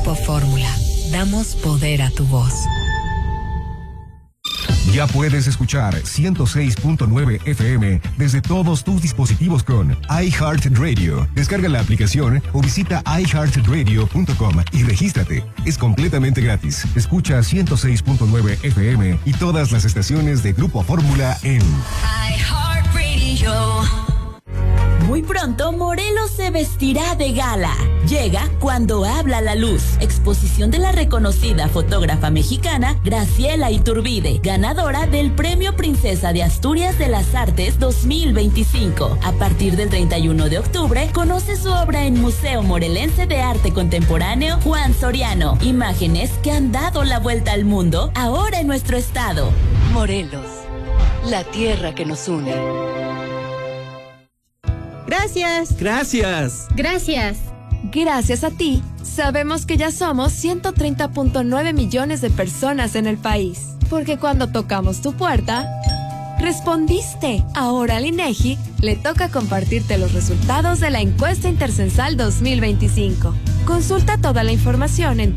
Grupo Fórmula. Damos poder a tu voz. Ya puedes escuchar 106.9 FM desde todos tus dispositivos con iHeartRadio. Descarga la aplicación o visita iHeartRadio.com y regístrate. Es completamente gratis. Escucha 106.9 FM y todas las estaciones de Grupo Fórmula en iHeartRadio. Muy pronto, Morelos se vestirá de gala. Llega Cuando habla la luz. Exposición de la reconocida fotógrafa mexicana Graciela Iturbide, ganadora del Premio Princesa de Asturias de las Artes 2025. A partir del 31 de octubre, conoce su obra en Museo Morelense de Arte Contemporáneo Juan Soriano. Imágenes que han dado la vuelta al mundo, ahora en nuestro estado. Morelos, la tierra que nos une. Gracias. Gracias. Gracias. Gracias a ti, sabemos que ya somos 130.9 millones de personas en el país. Porque cuando tocamos tu puerta, respondiste. Ahora al INEGI le toca compartirte los resultados de la encuesta intercensal 2025. Consulta toda la información en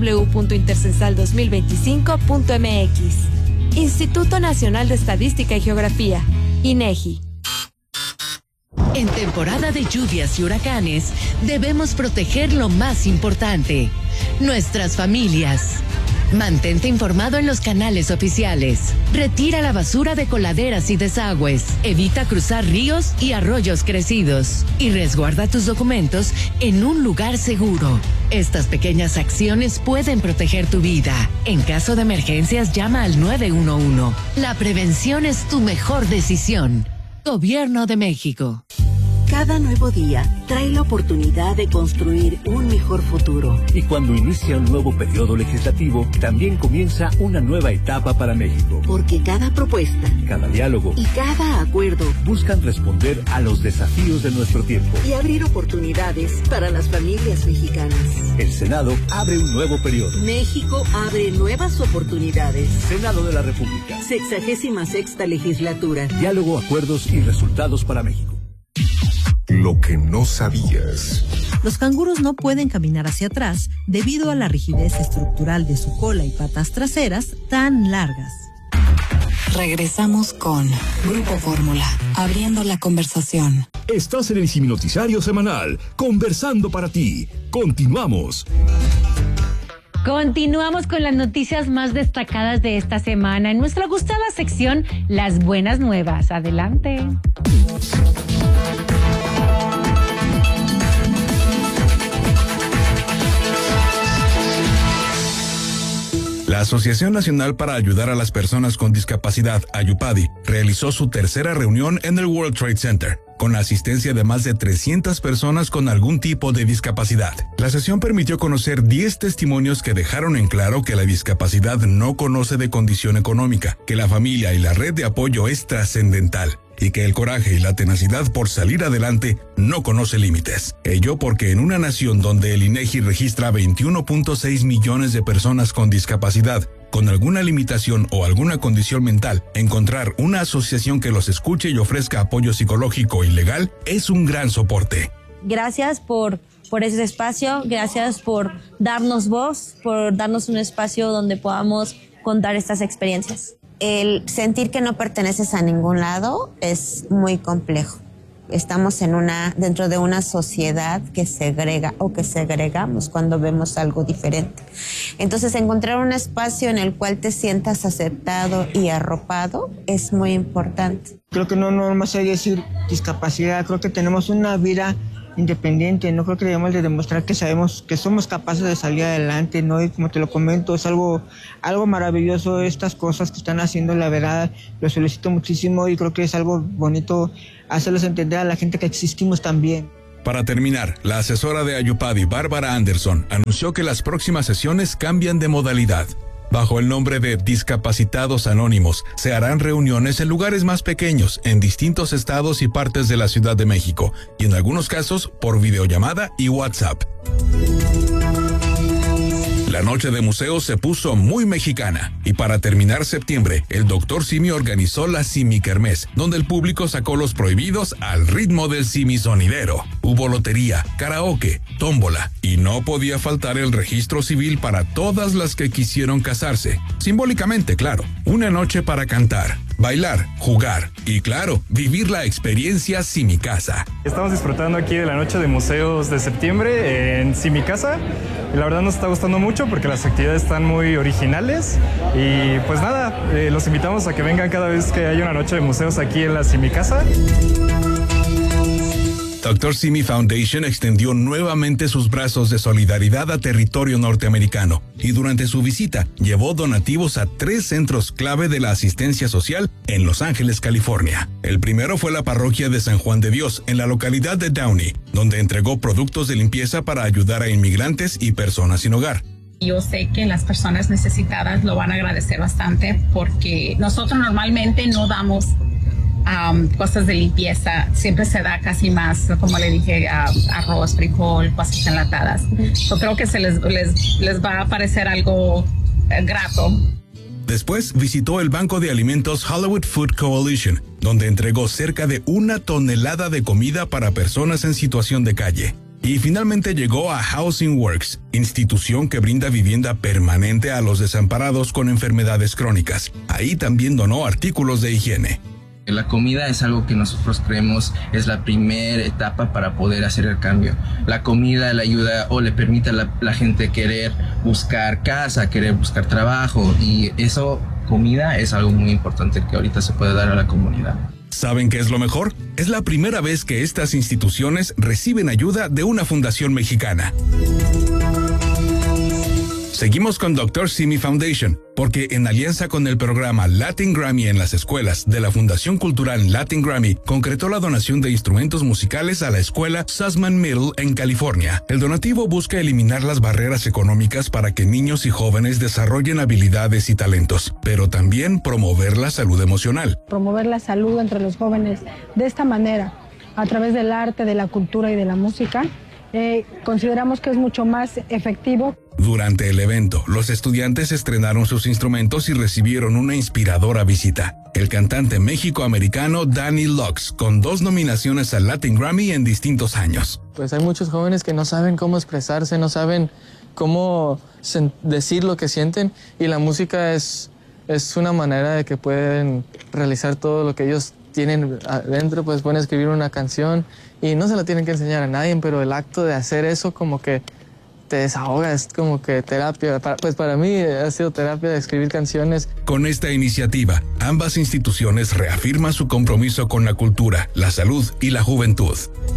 www.intercensal2025.mx. Instituto Nacional de Estadística y Geografía, INEGI. En temporada de lluvias y huracanes, debemos proteger lo más importante, nuestras familias. Mantente informado en los canales oficiales. Retira la basura de coladeras y desagües. Evita cruzar ríos y arroyos crecidos. Y resguarda tus documentos en un lugar seguro. Estas pequeñas acciones pueden proteger tu vida. En caso de emergencias, llama al 911. La prevención es tu mejor decisión. Gobierno de México. Cada nuevo día trae la oportunidad de construir un mejor futuro. Y cuando inicia un nuevo periodo legislativo, también comienza una nueva etapa para México. Porque cada propuesta, cada diálogo y cada acuerdo buscan responder a los desafíos de nuestro tiempo y abrir oportunidades para las familias mexicanas. El Senado abre un nuevo periodo. México abre nuevas oportunidades. Senado de la República. 66ª legislatura. Diálogo, acuerdos y resultados para México. Lo que no sabías. Los canguros no pueden caminar hacia atrás debido a la rigidez estructural de su cola y patas traseras tan largas. Regresamos con Grupo Fórmula, abriendo la conversación. Estás en el Ciminoticiario Semanal, conversando para ti. Continuamos. Continuamos con las noticias más destacadas de esta semana en nuestra gustada sección Las Buenas Nuevas. Adelante. La Asociación Nacional para Ayudar a las Personas con Discapacidad, AYUPADI, realizó su tercera reunión en el World Trade Center, con la asistencia de más de 300 personas con algún tipo de discapacidad. La sesión permitió conocer 10 testimonios que dejaron en claro que la discapacidad no conoce de condición económica, que la familia y la red de apoyo es trascendental, y que el coraje y la tenacidad por salir adelante no conoce límites. Ello porque en una nación donde el INEGI registra 21.6 millones de personas con discapacidad, con alguna limitación o alguna condición mental, encontrar una asociación que los escuche y ofrezca apoyo psicológico y legal es un gran soporte. Gracias por ese espacio, gracias por darnos voz, por darnos un espacio donde podamos contar estas experiencias. El sentir que no perteneces a ningún lado es muy complejo. Estamos dentro de una sociedad que segrega o que segregamos cuando vemos algo diferente. Entonces, encontrar un espacio en el cual te sientas aceptado y arropado es muy importante. Creo que no más hay que decir discapacidad, creo que tenemos una vida independiente, no creo que debemos de demostrar que sabemos que somos capaces de salir adelante, ¿no? Y como te lo comento, es algo maravilloso estas cosas que están haciendo, la verdad, lo solicito muchísimo y creo que es algo bonito hacerles entender a la gente que existimos también. Para terminar, la asesora de AYUPADI, Bárbara Anderson, anunció que las próximas sesiones cambian de modalidad. Bajo el nombre de Discapacitados Anónimos, se harán reuniones en lugares más pequeños, en distintos estados y partes de la Ciudad de México, y en algunos casos por videollamada y WhatsApp. La noche de museos se puso muy mexicana, y para terminar septiembre, el Dr. Simi organizó la Simi Kermés, donde el público sacó los prohibidos al ritmo del Simi sonidero. Hubo lotería, karaoke, tómbola y no podía faltar el registro civil para todas las que quisieron casarse. Simbólicamente, claro, una noche para cantar, bailar, jugar y, claro, vivir la experiencia Simicasa. Estamos disfrutando aquí de la noche de museos de septiembre en Simicasa. Y la verdad nos está gustando mucho porque las actividades están muy originales y pues nada, los invitamos a que vengan cada vez que haya una noche de museos aquí en la Simicasa. Dr. Simi Foundation extendió nuevamente sus brazos de solidaridad a territorio norteamericano y durante su visita llevó donativos a 3 centros clave de la asistencia social en Los Ángeles, California. El primero fue la parroquia de San Juan de Dios en la localidad de Downey, donde entregó productos de limpieza para ayudar a inmigrantes y personas sin hogar. Yo sé que las personas necesitadas lo van a agradecer bastante porque nosotros normalmente no damos cosas de limpieza, siempre se da casi más, como le dije, arroz, frijol, cosas enlatadas. Yo creo que les va a parecer algo grato. Después visitó el Banco de Alimentos Hollywood Food Coalition, donde entregó cerca de 1 tonelada de comida para personas en situación de calle. Y finalmente llegó a Housing Works, institución que brinda vivienda permanente a los desamparados con enfermedades crónicas. Ahí también donó artículos de higiene. La comida es algo que nosotros creemos es la primera etapa para poder hacer el cambio. La comida le ayuda o le permite a la gente querer buscar casa, querer buscar trabajo y eso, comida, es algo muy importante que ahorita se puede dar a la comunidad. ¿Saben qué es lo mejor? Es la primera vez que estas instituciones reciben ayuda de una fundación mexicana. Seguimos con Dr. Simi Foundation, porque en alianza con el programa Latin Grammy en las escuelas de la Fundación Cultural Latin Grammy, concretó la donación de instrumentos musicales a la escuela Sussman Middle en California. El donativo busca eliminar las barreras económicas para que niños y jóvenes desarrollen habilidades y talentos, pero también promover la salud emocional. Promover la salud entre los jóvenes de esta manera, a través del arte, de la cultura y de la música, consideramos que es mucho más efectivo. Durante el evento, los estudiantes estrenaron sus instrumentos y recibieron una inspiradora visita. El cantante méxico-americano Danny Lux, con 2 nominaciones al Latin Grammy en distintos años. Pues hay muchos jóvenes que no saben cómo expresarse, no saben cómo decir lo que sienten y la música es una manera de que pueden realizar todo lo que ellos tienen adentro, pues pueden escribir una canción y no se la tienen que enseñar a nadie, pero el acto de hacer eso como que te desahoga, es como que terapia. Pues para mí ha sido terapia de escribir canciones. Con esta iniciativa, ambas instituciones reafirman su compromiso con la cultura, la salud y la juventud.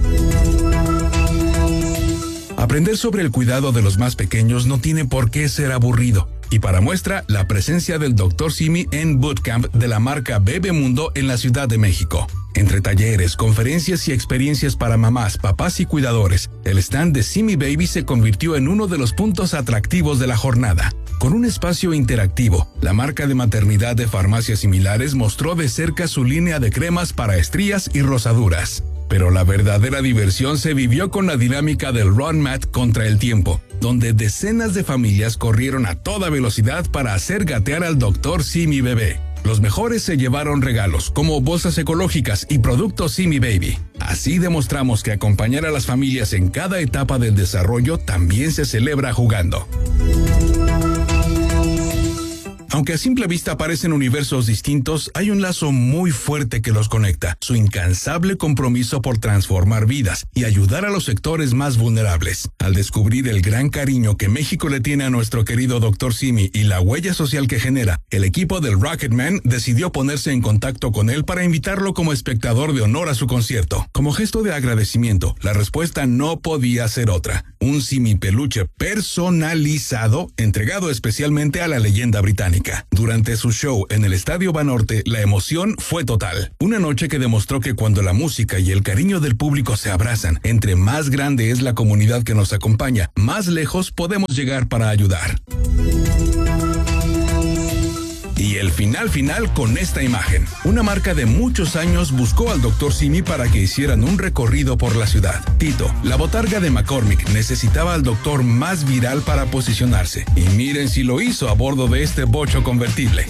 Aprender sobre el cuidado de los más pequeños no tiene por qué ser aburrido. Y para muestra, la presencia del Dr. Simi en Bootcamp de la marca Bebemundo en la Ciudad de México. Entre talleres, conferencias y experiencias para mamás, papás y cuidadores, el stand de Simi Baby se convirtió en uno de los puntos atractivos de la jornada. Con un espacio interactivo, la marca de maternidad de Farmacias Similares mostró de cerca su línea de cremas para estrías y rosaduras. Pero la verdadera diversión se vivió con la dinámica del Run Mat contra el tiempo, donde decenas de familias corrieron a toda velocidad para hacer gatear al Dr. Simi Bebé. Los mejores se llevaron regalos, como bolsas ecológicas y productos Simi Baby. Así demostramos que acompañar a las familias en cada etapa del desarrollo también se celebra jugando. Aunque a simple vista parecen universos distintos, hay un lazo muy fuerte que los conecta, su incansable compromiso por transformar vidas y ayudar a los sectores más vulnerables. Al descubrir el gran cariño que México le tiene a nuestro querido Dr. Simi y la huella social que genera, el equipo del Rocketman decidió ponerse en contacto con él para invitarlo como espectador de honor a su concierto. Como gesto de agradecimiento, la respuesta no podía ser otra: un Simi peluche personalizado, entregado especialmente a la leyenda británica. Durante su show en el Estadio Banorte, la emoción fue total. Una noche que demostró que cuando la música y el cariño del público se abrazan, entre más grande es la comunidad que nos acompaña, más lejos podemos llegar para ayudar. Y el final con esta imagen. Una marca de muchos años buscó al Dr. Simi para que hicieran un recorrido por la ciudad. Tito, la botarga de McCormick, necesitaba al doctor más viral para posicionarse. Y miren si lo hizo a bordo de este bocho convertible.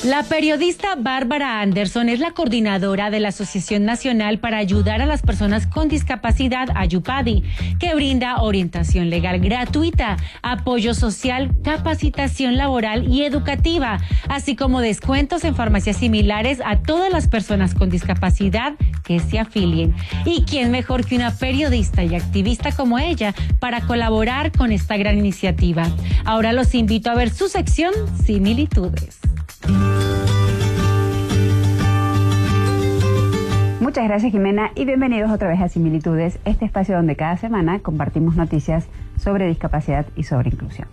La periodista Bárbara Anderson es la coordinadora de la Asociación Nacional para Ayudar a las Personas con Discapacidad, Ayupadi, que brinda orientación legal gratuita, apoyo social, capacitación laboral y educativa, así como descuentos en farmacias similares a todas las personas con discapacidad que se afilien. ¿Y quién mejor que una periodista y activista como ella para colaborar con esta gran iniciativa? Ahora los invito a ver su sección Similitudes. Muchas gracias, Jimena, y bienvenidos otra vez a Similitudes, este espacio donde cada semana compartimos noticias sobre discapacidad y sobre inclusión.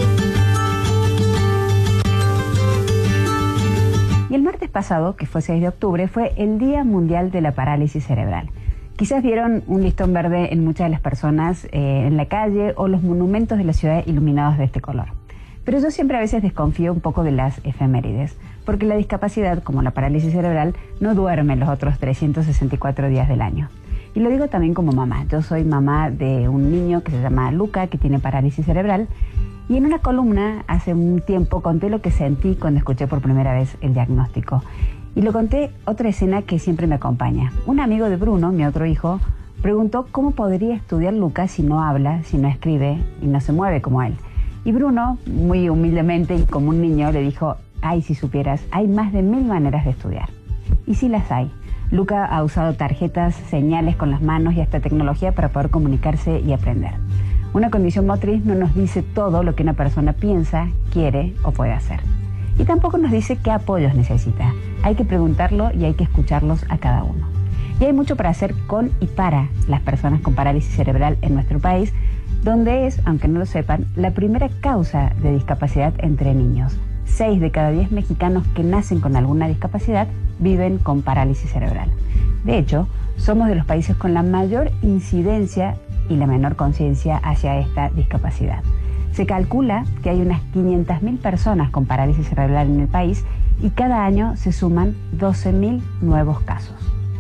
Y el martes pasado, que fue 6 de octubre, fue el Día Mundial de la Parálisis Cerebral. Quizás vieron un listón verde en muchas de las personas en la calle o los monumentos de la ciudad iluminados de este color. Pero yo siempre a veces desconfío un poco de las efemérides, porque la discapacidad, como la parálisis cerebral, no duerme los otros 364 días del año. Y lo digo también como mamá. Yo soy mamá de un niño que se llama Luca, que tiene parálisis cerebral, y en una columna hace un tiempo conté lo que sentí cuando escuché por primera vez el diagnóstico. Y lo conté otra escena que siempre me acompaña. Un amigo de Bruno, mi otro hijo, preguntó cómo podría estudiar Luca si no habla, si no escribe y no se mueve como él. Y Bruno, muy humildemente y como un niño, le dijo: ay, si supieras, hay más de 1000 maneras de estudiar. Y sí las hay. Luca ha usado tarjetas, señales con las manos y hasta tecnología para poder comunicarse y aprender. Una condición motriz no nos dice todo lo que una persona piensa, quiere o puede hacer. Y tampoco nos dice qué apoyos necesita. Hay que preguntarlo y hay que escucharlos a cada uno. Y hay mucho para hacer con y para las personas con parálisis cerebral en nuestro país, donde es, aunque no lo sepan, la primera causa de discapacidad entre niños. 6 de cada 10 mexicanos que nacen con alguna discapacidad viven con parálisis cerebral. De hecho, somos de los países con la mayor incidencia y la menor conciencia hacia esta discapacidad. Se calcula que hay unas 500.000 personas con parálisis cerebral en el país y cada año se suman 12.000 nuevos casos.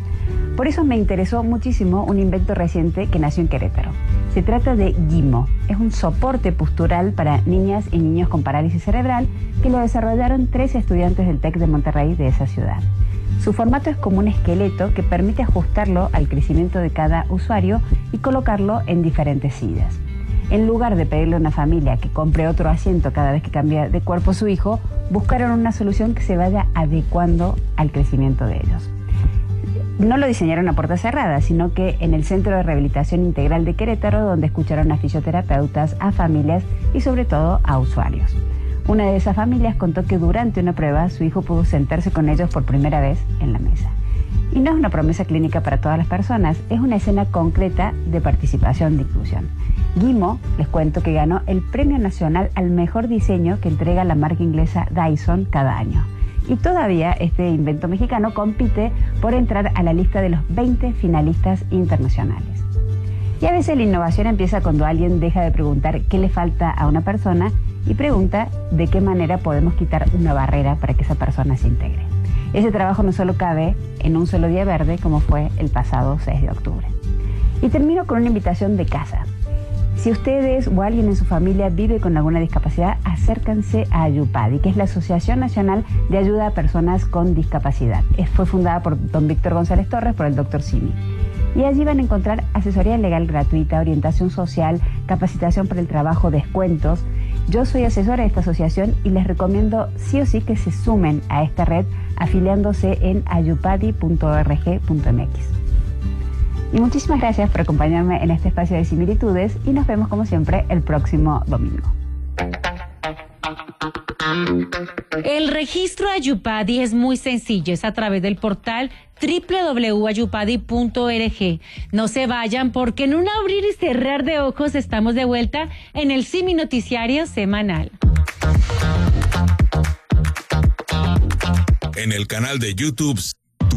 Por eso me interesó muchísimo un invento reciente que nació en Querétaro. Se trata de Gimo. Es un soporte postural para niñas y niños con parálisis cerebral que lo desarrollaron 3 estudiantes del TEC de Monterrey de esa ciudad. Su formato es como un esqueleto que permite ajustarlo al crecimiento de cada usuario y colocarlo en diferentes sillas. En lugar de pedirle a una familia que compre otro asiento cada vez que cambia de cuerpo su hijo, buscaron una solución que se vaya adecuando al crecimiento de ellos. No lo diseñaron a puerta cerrada, sino que en el Centro de Rehabilitación Integral de Querétaro, donde escucharon a fisioterapeutas, a familias y sobre todo a usuarios. Una de esas familias contó que durante una prueba su hijo pudo sentarse con ellos por primera vez en la mesa. Y no es una promesa clínica para todas las personas, es una escena concreta de participación de inclusión. Gimo, les cuento que ganó el Premio Nacional al Mejor Diseño que entrega la marca inglesa Dyson cada año. Y todavía este invento mexicano compite por entrar a la lista de los 20 finalistas internacionales. Y a veces la innovación empieza cuando alguien deja de preguntar qué le falta a una persona y pregunta de qué manera podemos quitar una barrera para que esa persona se integre. Ese trabajo no solo cabe en un solo día verde como fue el pasado 6 de octubre. Y termino con una invitación de casa. Si ustedes o alguien en su familia vive con alguna discapacidad, acérquense a Ayupadi, que es la Asociación Nacional de Ayuda a Personas con Discapacidad. Fue fundada por don Víctor González Torres, por el doctor Simi. Y allí van a encontrar asesoría legal gratuita, orientación social, capacitación para el trabajo, descuentos. Yo soy asesora de esta asociación y les recomiendo sí o sí que se sumen a esta red afiliándose en ayupadi.org.mx. Y muchísimas gracias por acompañarme en este espacio de similitudes y nos vemos como siempre el próximo domingo. El registro Ayupadi es muy sencillo, es a través del portal www.ayupadi.org. No se vayan porque en un abrir y cerrar de ojos estamos de vuelta en el Simi Noticiario Semanal. En el canal de YouTube